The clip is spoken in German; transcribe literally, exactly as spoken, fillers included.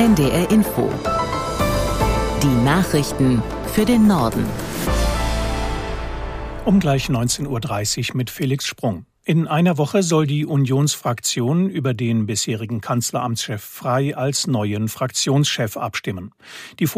N D R Info. Die Nachrichten für den Norden. Um gleich neunzehn Uhr dreißig mit Felix Sprung. In einer Woche soll die Unionsfraktion über den bisherigen Kanzleramtschef Frey als neuen Fraktionschef abstimmen. Die